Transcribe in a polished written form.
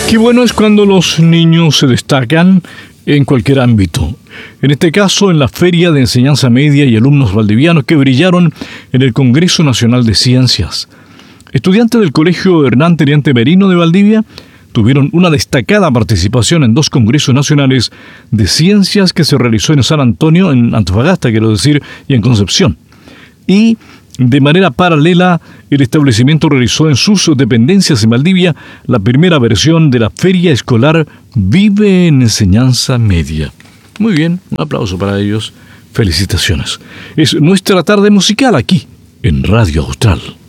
Qué bueno es cuando los niños se destacan en cualquier ámbito. En este caso, en la Feria de Enseñanza Media y alumnos valdivianos que brillaron en el Congreso Nacional de Ciencias. Estudiantes del Colegio Hernán Teniente Merino de Valdivia tuvieron una destacada participación en 2 congresos nacionales de ciencias que se realizó en San Antonio, en Antofagasta, quiero decir, y en Concepción. Y de manera paralela, el establecimiento realizó en sus dependencias en Valdivia la primera versión de la Feria Escolar Vive en Enseñanza Media. Muy bien, un aplauso para ellos. Felicitaciones. Es nuestra tarde musical aquí, en Radio Austral.